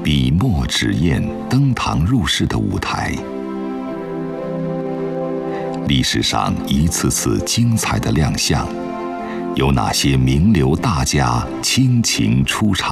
笔墨纸砚登堂入室的舞台。历史上一次次精彩的亮相，有哪些名流大家倾情出场？